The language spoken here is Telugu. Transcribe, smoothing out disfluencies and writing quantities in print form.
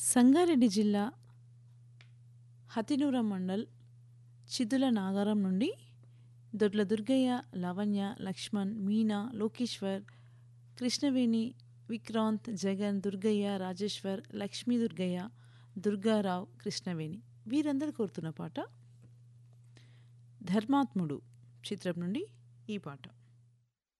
సంగారెడ్డి జిల్లా హతినూర మండల్ చిదుల నాగారం నుండి దొడ్ల దుర్గయ్య, లావణ్య, లక్ష్మణ్, మీనా, లోకేశ్వర్, కృష్ణవేణి, విక్రాంత్, జగన్, దుర్గయ్య, రాజేశ్వర్, లక్ష్మీ దుర్గయ్య, దుర్గారావు, కృష్ణవేణి వీరందరూ కోరుతున్న పాట ధర్మాత్ముడు చిత్రం నుండి ఈ పాట.